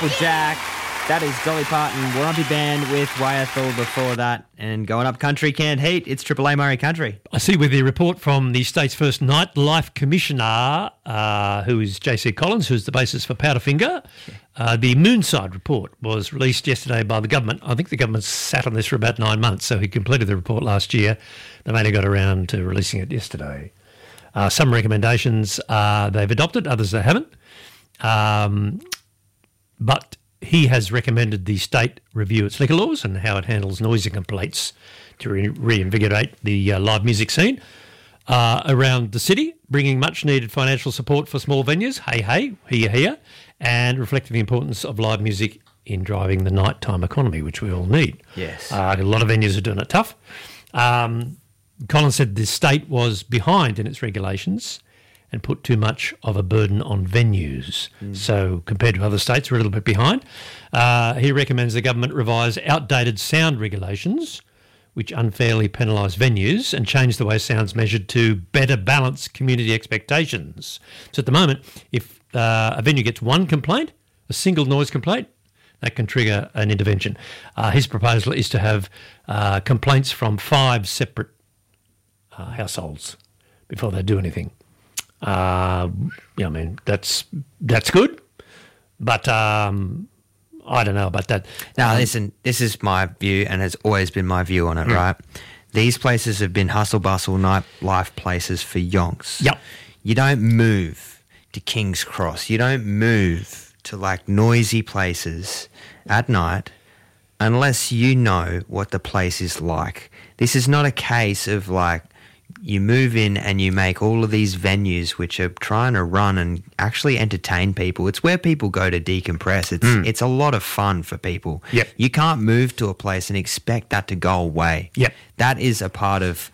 Applejack. That is Dolly Parton, Warumpi Band with YFL before that. And going up country can't heat, it's Triple A Murray Country. I see with the report from the state's first nightlife commissioner, who is JC Collins, who's the basis for Powderfinger. The Moonside report was released yesterday by the government. I think the government sat on this for about 9 months, so he completed the report last year. They've only got around to releasing it yesterday. Some recommendations they've adopted, others they haven't. But he has recommended the state review its liquor laws and how it handles noise complaints to reinvigorate the live music scene around the city, bringing much-needed financial support for small venues, hear, and reflecting the importance of live music in driving the nighttime economy, which we all need. Yes. A lot of venues are doing it tough. Collins said the state was behind in its regulations and put too much of a burden on venues. So compared to other states, we're a little bit behind. He recommends the government revise outdated sound regulations, which unfairly penalise venues, and change the way sound's measured to better balance community expectations. So at the moment, if a venue gets one complaint, a single noise complaint, that can trigger an intervention. His proposal is to have complaints from 5 separate households before they do anything. I mean, that's good, but I don't know about that. Now, listen, this is my view and has always been my view on it, right? These places have been hustle-bustle nightlife places for yonks. Yep. You don't move to King's Cross. You don't move to, like, noisy places at night unless you know what the place is like. This is not a case of, like, you move in and you make all of these venues which are trying to run and actually entertain people. It's where people go to decompress. It's a lot of fun for people. Yep. You can't move to a place and expect that to go away. Yep. That is a part of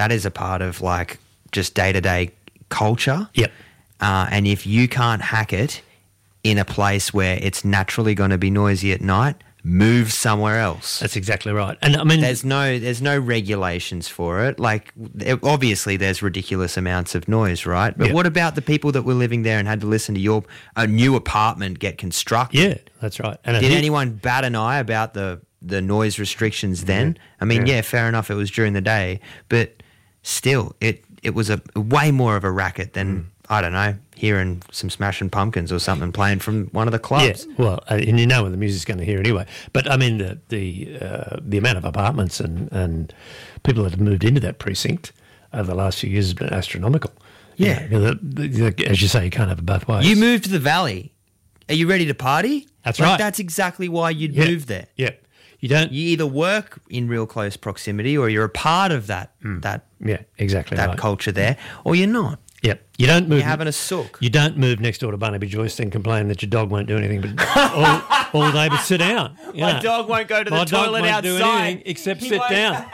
like just day-to-day culture. Yep. And if you can't hack it in a place where it's naturally going to be noisy at night, move somewhere else. That's exactly right. And I mean, there's no regulations for it. Like, obviously there's ridiculous amounts of noise, right? But what about the people that were living there and had to listen to a new apartment get constructed? Yeah, that's right. And did anyone bat an eye about the noise restrictions then? I mean, fair enough, it was during the day, but still, it was a way more of a racket than I don't know, hearing some Smashing Pumpkins or something playing from one of the clubs. Yeah, well, and you know when the music's going to hear anyway. But I mean, the amount of apartments and people that have moved into that precinct over the last few years has been astronomical. Yeah. As you say, you can't have it both ways. You moved to the Valley. Are you ready to party? That's right. That's exactly why you'd move there. Yeah. You either work in real close proximity or you're a part of that exactly that right. culture there, or you're not. Yep. You don't move. You're having a sook. You don't move next door to Barnaby Joyce and complain that your dog won't do anything all day but sit down. My dog won't go to the toilet outside. My dog won't do anything except sit down.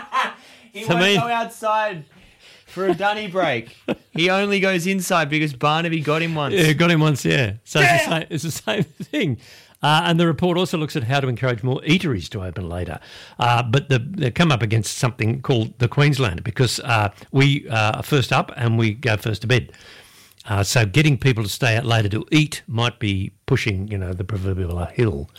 He won't go outside for a dunny break. He only goes inside because Barnaby got him once. Yeah, got him once, yeah. So it's the same thing. And the report also looks at how to encourage more eateries to open later. But they come up against something called the Queenslander because we are first up and we go first to bed. So getting people to stay out later to eat might be pushing, the proverbial hill.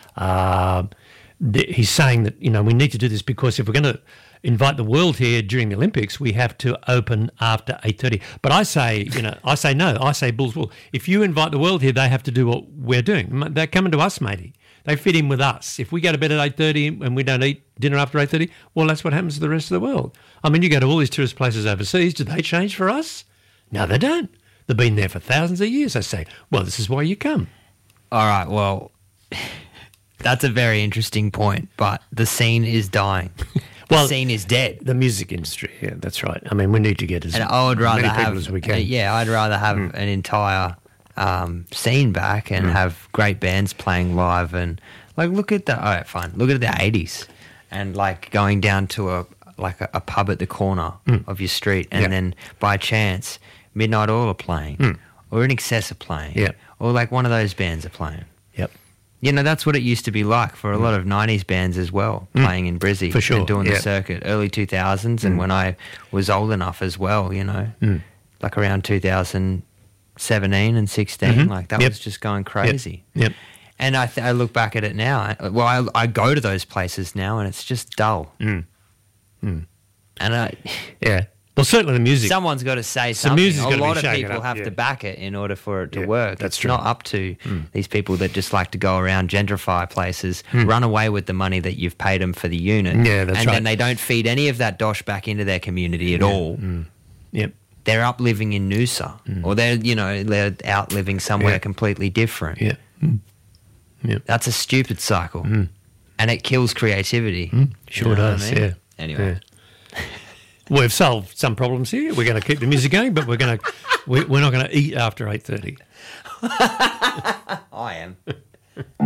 He's saying that, we need to do this because if we're going to invite the world here during the Olympics, we have to open after 8:30. But I say, no. I say bull's wool. If you invite the world here, they have to do what we're doing. They're coming to us, matey. They fit in with us. If we go to bed at 8:30 and we don't eat dinner after 8:30, well, that's what happens to the rest of the world. I mean, you go to all these tourist places overseas. Do they change for us? No, they don't. They've been there for thousands of years. I say, well, this is why you come. All right, well, that's a very interesting point, but the scene is dying. The scene is dead. The music industry, yeah, that's right. I mean, we need to get as many people as we can. I'd rather have an entire scene back and have great bands playing live and, like, look at the 80s and, like, going down to a pub at the corner of your street and then by chance Midnight Oil are playing or In Excess are playing or, like, one of those bands are playing. Yep. That's what it used to be like for a lot of 90s bands as well, playing in Brizzy for sure. and doing the circuit, early 2000s, and when I was old enough as well, like around 2017 and 16, like that was just going crazy. Yep. And I look back at it now. I go to those places now, and it's just dull. And Yeah. Well, certainly the music. someone's got to say something. music's A gotta be lot of shaken people up, have yeah. to back it in order for it to Yeah, work. that's It's true. not up to these people that just like to go around, gentrify places, run away with the money that you've paid them for the unit. Yeah, that's and right. then they don't feed any of that dosh back into their community at all. Yep. They're up living in Noosa, or they're out living somewhere Yeah. completely different. Yeah. Yep. That's a stupid cycle, and it kills creativity. Sure You know what does. I mean? Yeah. Anyway. Yeah. We've solved some problems here. We're going to keep the music going, but we're not going to eat after 8:30. I am.